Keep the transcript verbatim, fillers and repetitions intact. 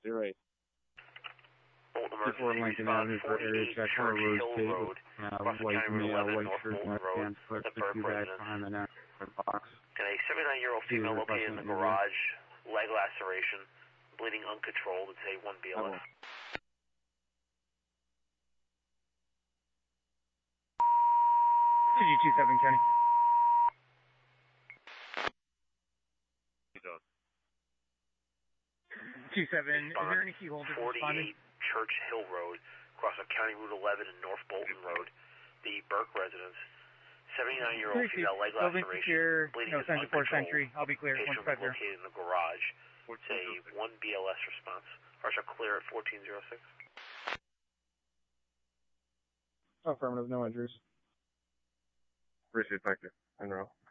zero eight. Bolton Before emergency Lincoln response, Avenue for area forty-eight check, car Church Rose Hill State with Road, uh, across the white County Route male, eleven, white North shirt, Bolton left Road, hand foot, the six Burke two back residence. behind the net box. And a seventy-nine-year-old He is female located in the requesting interview. garage, leg laceration, bleeding uncontrolled. It's a one B L S. G two seven, Kenny. two seven, is there any key holders responding? forty-eight Church Hill Road, across of County Route eleven and North Bolton Road, the Burke residence. seventy-nine-year-old female leg laceration, bleeding no signs of fourth century. I'll be clear. Patient one five zero. located in the garage. It's a one B L S response. Hearts are clear at fourteen oh six. Affirmative, no injuries. Appreciate it, thank you. En route.